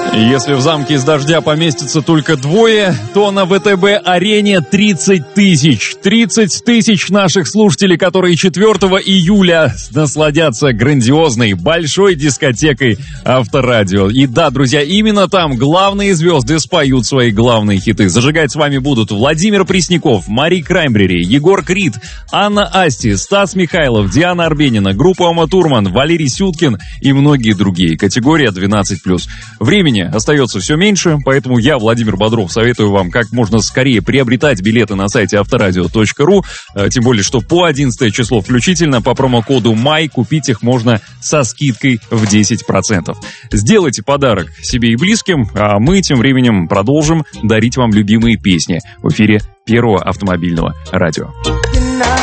Если в замке из дождя поместится только двое, то на ВТБ-арене 30 тысяч. 30 тысяч наших слушателей, которые 4 июля насладятся грандиозной большой дискотекой Авторадио. И да, друзья, именно там главные звезды споют свои главные хиты. Зажигать с вами будут Владимир Пресняков, Мари Краймбрери, Егор Крид, Анна Асти, Стас Михайлов, Диана Арбенина, группа Ума Турман, Валерий Сюткин и многие другие. Категория 12+. Времени остается все меньше, поэтому я, Владимир Бодров, советую вам как можно скорее приобретать билеты на сайте авторадио.ру, тем более, что по 11 число включительно по промокоду МАЙ купить их можно со скидкой в 10%. Сделайте подарок себе и близким, а мы тем временем продолжим дарить вам любимые песни в эфире Первого автомобильного радио.